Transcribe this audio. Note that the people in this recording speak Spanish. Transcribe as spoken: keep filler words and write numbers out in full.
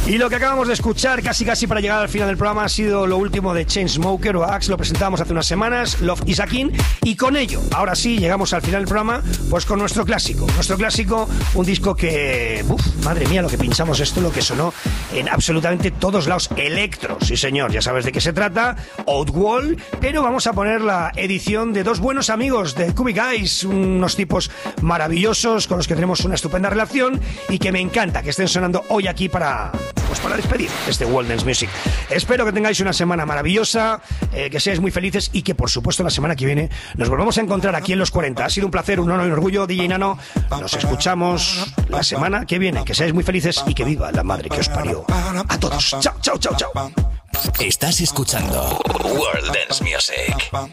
Y lo que acabamos de escuchar, casi casi para llegar al final del programa, ha sido lo último de Chainsmokers o Axe. Lo presentábamos hace unas semanas, Love Is a King. Y con ello, ahora sí, llegamos al final del programa, pues con nuestro clásico. Nuestro clásico, un disco que... Uf, madre mía, lo que pinchamos esto, lo que sonó en absolutamente todos lados. Electro, sí señor, ya sabes de qué se trata. Outwall, pero vamos a poner la edición de dos buenos amigos de Cubic Guys, unos tipos maravillosos con los que tenemos una estupenda relación y que me encanta que estén sonando hoy aquí para... pues para despedir este World Dance Music. Espero que tengáis una semana maravillosa, eh, que seáis muy felices y que por supuesto la semana que viene nos volvamos a encontrar aquí en Los cuarenta. Ha sido un placer, un honor y un orgullo, D J Nano. Nos escuchamos la semana que viene. Que seáis muy felices y que viva la madre que os parió. A todos. Chao, chao, chao, chao. Estás escuchando World Dance Music.